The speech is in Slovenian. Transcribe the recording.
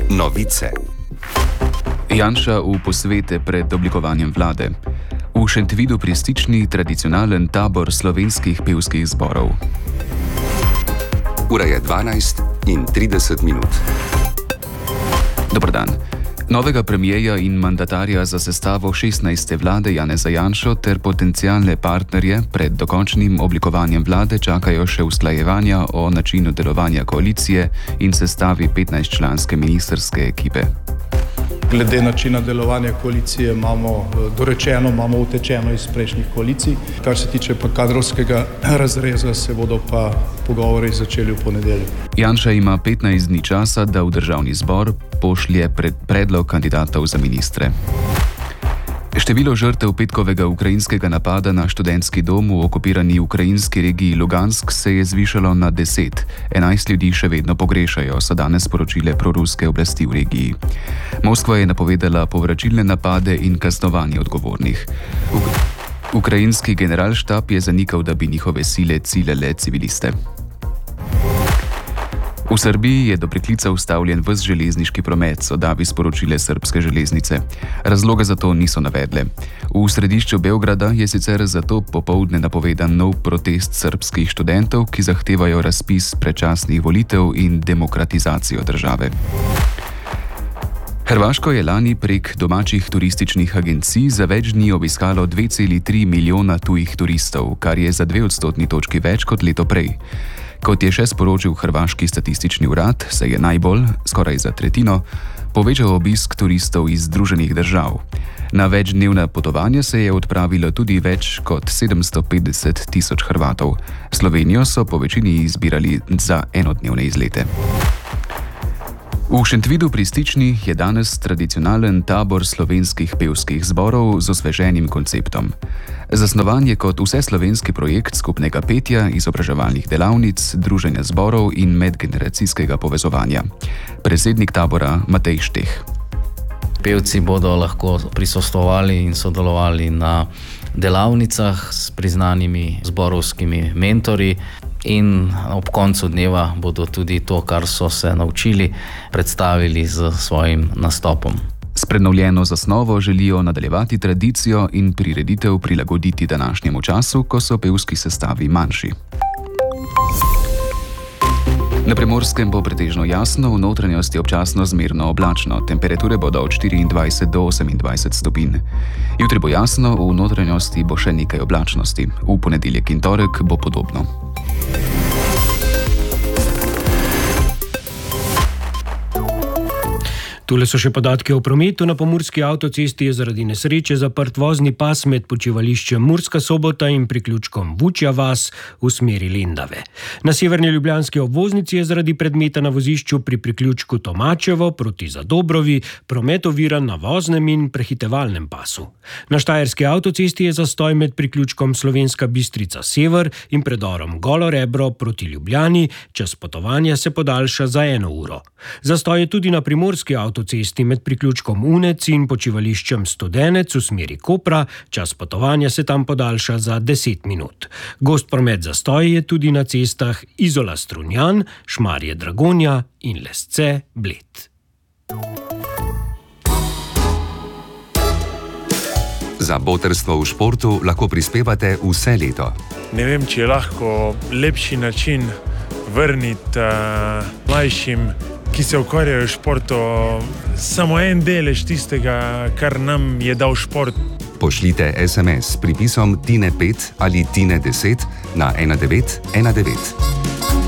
Novice. Janša v posvete pred oblikovanjem vlade. V Šentvidu pri Stični tradicionalen tabor slovenskih pevskih zborov. Ura je 12:30. Dober dan. Novega premierja in mandatarja za sestavo 16. vlade Janeza Janšo ter potencialne partnerje pred dokončnim oblikovanjem vlade čakajo še usklajevanja o načinu delovanja koalicije in sestavi 15-članske ministrske ekipe. Glede načina delovanja koalicije imamo dorečeno, imamo utečeno iz prejšnjih koalicij. Kar se tiče pa kadrovskega razreza, se bodo pa pogovori začeli v ponedeljek. Janša ima 15 dni časa, da v državni zbor pošlje predlog kandidatov za ministre. Število žrtev petkovega ukrajinskega napada na študentski dom v okupirani ukrajinski regiji Lugansk se je zvišalo na 10. 11 ljudi še vedno pogrešajo, so danes sporočile proruske oblasti v regiji. Moskva je napovedala povračilne napade in kaznovanje odgovornih. Ukrajinski generalštab je zanikal, da bi njihove sile ciljale civiliste. V Srbiji je do preklica ustavljen ves železniški promet, so davi sporočile srbske železnice. Razloga za to niso navedle. V središču Beograda je sicer zato popoldne napovedan nov protest srbskih študentov, ki zahtevajo razpis predčasnih volitev in demokratizacijo države. Hrvaško je lani prek domačih turističnih agencij za več dni obiskalo 2,3 milijona tujih turistov, kar je za 2 odstotni točki več kot leto prej. Kot je še sporočil hrvaški statistični urad, se je najbolj, skoraj za tretjino, povečal obisk turistov iz Združenih držav. Na večdnevna potovanja se je odpravilo tudi več kot 750 tisoč Hrvatov. Slovenijo so po večini izbirali za enodnevne izlete. V Šentvidu pri Stični je danes tradicionalen tabor slovenskih pevskih zborov z osveženim konceptom. Zasnovan je kot vseslovenski projekt skupnega petja, izobraževalnih delavnic, druženja zborov in medgeneracijskega povezovanja. Predsednik tabora Matej Šteh. Pevci bodo lahko prisostvovali in sodelovali na delavnicah s priznanimi zborovskimi mentorji. In ob koncu dneva bodo tudi to, kar so se naučili, predstavili z svojim nastopom. S prenovljeno zasnovo želijo nadaljevati tradicijo in prireditev prilagoditi današnjemu času, ko so pevski sestavi manjši. Na Primorskem bo pretežno jasno, v notranjosti občasno zmerno oblačno. Temperature bodo od 24 do 28 stopinj. Jutri bo jasno, v notranjosti bo še nekaj oblačnosti. V ponedeljek in torek bo podobno. Tule so še podatki o prometu. Na pomurski avtocesti je zaradi nesreče zaprt vozni pas med počivališčem Murska Sobota in priključkom Vučja vas v smeri Lendave. Na severni ljubljanski obvoznici je zaradi predmeta na vozišču pri priključku Tomačevo proti Zadobrovi promet oviran na voznem in prehitevalnem pasu. Na štajerski avtocesti je zastoj med priključkom Slovenska Bistrica Sever in predorom Golo Rebro proti Ljubljani. Čas potovanja se podaljša za 1 uro. Zastoj je tudi na primorski avtocesti med priključkom Unec in počivališčem Studenec v smeri Kopra. Čas potovanja se tam podaljša za 10 minut. Gost promet zastoj je tudi na cestah Izola Strunjan, Šmarje Dragonja in Lesce Bled. Za botrstvo v športu lahko prispevate vse leto. Ne vem, če je lahko lepši način vrniti mlajšim, ki se ukvarjajo v športu, samo en delež tistega, kar nam je dal šport. Pošljite SMS s pripisom Tine 5 ali Tine 10 na 1919.